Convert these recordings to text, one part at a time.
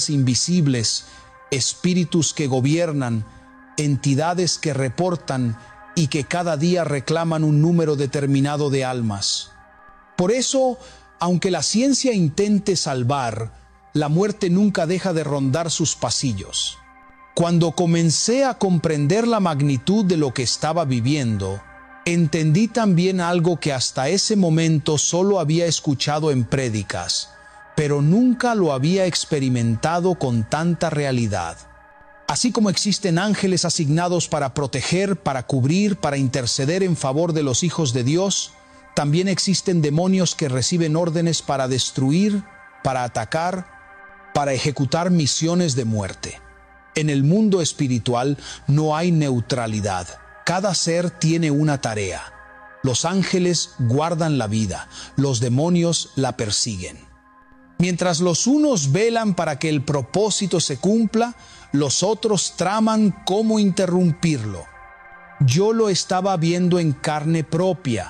fuerzas invisibles, espíritus que gobiernan, entidades que reportan y que cada día reclaman un número determinado de almas. Por eso, aunque la ciencia intente salvar, la muerte nunca deja de rondar sus pasillos. Cuando comencé a comprender la magnitud de lo que estaba viviendo, entendí también algo que hasta ese momento solo había escuchado en prédicas, pero nunca lo había experimentado con tanta realidad. Así como existen ángeles asignados para proteger, para cubrir, para interceder en favor de los hijos de Dios, también existen demonios que reciben órdenes para destruir, para atacar, para ejecutar misiones de muerte. En el mundo espiritual no hay neutralidad. Cada ser tiene una tarea. Los ángeles guardan la vida, los demonios la persiguen. Mientras los unos velan para que el propósito se cumpla, los otros traman cómo interrumpirlo. Yo lo estaba viendo en carne propia.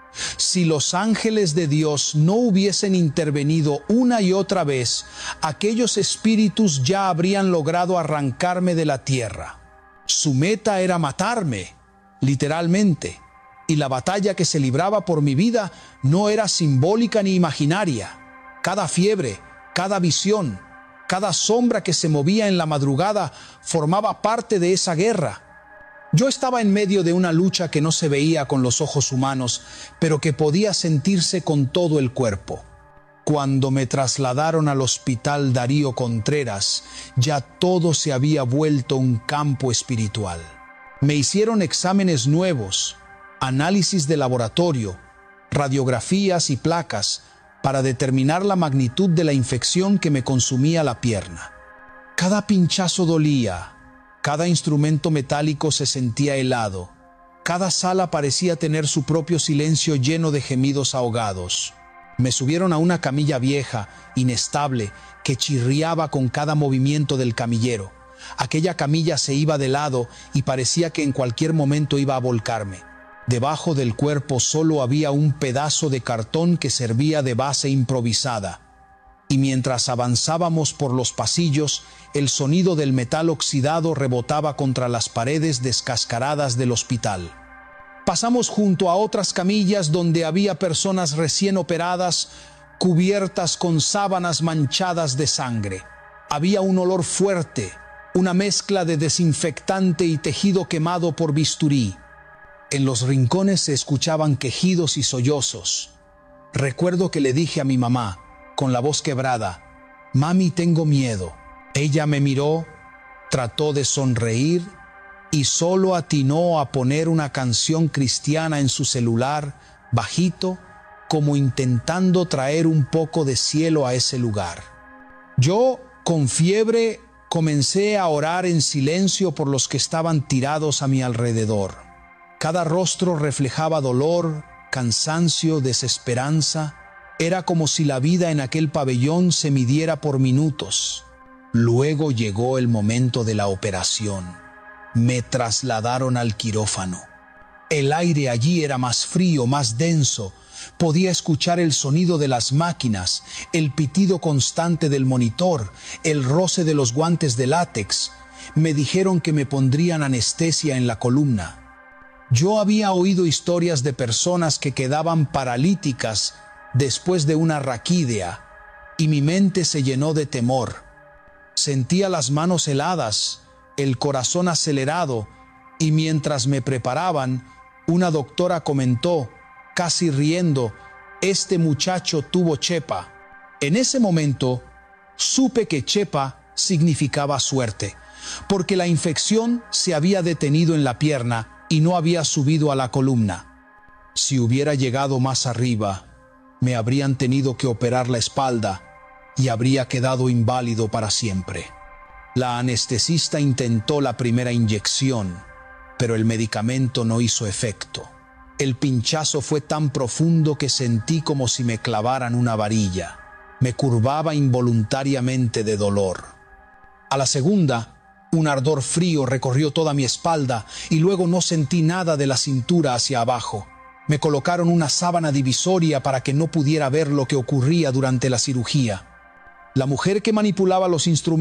Si los ángeles de Dios no hubiesen intervenido una y otra vez, aquellos espíritus ya habrían logrado arrancarme de la tierra. Su meta era matarme, literalmente, y la batalla que se libraba por mi vida no era simbólica ni imaginaria. Cada fiebre, cada visión, cada sombra que se movía en la madrugada formaba parte de esa guerra. Yo estaba en medio de una lucha que no se veía con los ojos humanos, pero que podía sentirse con todo el cuerpo. Cuando me trasladaron al Hospital Darío Contreras, ya todo se había vuelto un campo espiritual. Me hicieron exámenes nuevos, análisis de laboratorio, radiografías y placas, para determinar la magnitud de la infección que me consumía la pierna. Cada pinchazo dolía, cada instrumento metálico se sentía helado, cada sala parecía tener su propio silencio lleno de gemidos ahogados. Me subieron a una camilla vieja, inestable, que chirriaba con cada movimiento del camillero. Aquella camilla se iba de lado y parecía que en cualquier momento iba a volcarme. Debajo del cuerpo solo había un pedazo de cartón que servía de base improvisada. Y mientras avanzábamos por los pasillos, el sonido del metal oxidado rebotaba contra las paredes descascaradas del hospital. Pasamos junto a otras camillas donde había personas recién operadas, cubiertas con sábanas manchadas de sangre. Había un olor fuerte, una mezcla de desinfectante y tejido quemado por bisturí. En los rincones se escuchaban quejidos y sollozos. Recuerdo que le dije a mi mamá, con la voz quebrada, «Mami, tengo miedo». Ella me miró, trató de sonreír y solo atinó a poner una canción cristiana en su celular, bajito, como intentando traer un poco de cielo a ese lugar. Yo, con fiebre, comencé a orar en silencio por los que estaban tirados a mi alrededor. Cada rostro reflejaba dolor, cansancio, desesperanza. Era como si la vida en aquel pabellón se midiera por minutos. Luego llegó el momento de la operación. Me trasladaron al quirófano. El aire allí era más frío, más denso. Podía escuchar el sonido de las máquinas, el pitido constante del monitor, el roce de los guantes de látex. Me dijeron que me pondrían anestesia en la columna. Yo había oído historias de personas que quedaban paralíticas después de una raquídea, y mi mente se llenó de temor. Sentía las manos heladas, el corazón acelerado, y mientras me preparaban, una doctora comentó, casi riendo, «Este muchacho tuvo chepa». En ese momento, supe que chepa significaba suerte, porque la infección se había detenido en la pierna y no había subido a la columna. Si hubiera llegado más arriba, me habrían tenido que operar la espalda y habría quedado inválido para siempre. La anestesista intentó la primera inyección, pero el medicamento no hizo efecto. El pinchazo fue tan profundo que sentí como si me clavaran una varilla. Me curvaba involuntariamente de dolor. A la segunda, un ardor frío recorrió toda mi espalda y luego no sentí nada de la cintura hacia abajo. Me colocaron una sábana divisoria para que no pudiera ver lo que ocurría durante la cirugía. La mujer que manipulaba los instrumentos